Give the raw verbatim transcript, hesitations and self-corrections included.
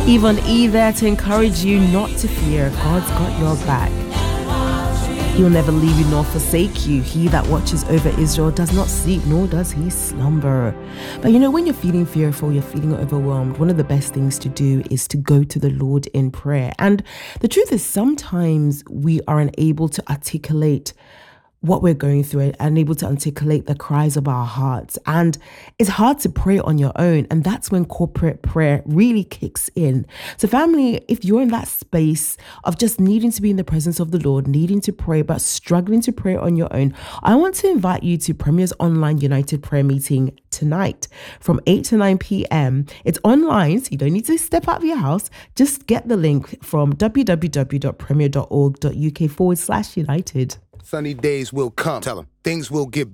Even E there to encourage you not to fear. God's got your back. He'll never leave you nor forsake you. He that watches over Israel does not sleep, nor does he slumber. But you know, when you're feeling fearful, you're feeling overwhelmed, one of the best things to do is to go to the Lord in prayer. And the truth is, sometimes we are unable to articulate what we're going through, unable to articulate the cries of our hearts. And it's hard to pray on your own. And that's when corporate prayer really kicks in. So family, if you're in that space of just needing to be in the presence of the Lord, needing to pray, but struggling to pray on your own, I want to invite you to Premier's online United Prayer Meeting tonight from eight to nine p.m. It's online, so you don't need to step out of your house. Just get the link from www.premier.org.uk forward slash United. Sunny days will come. Tell them things will get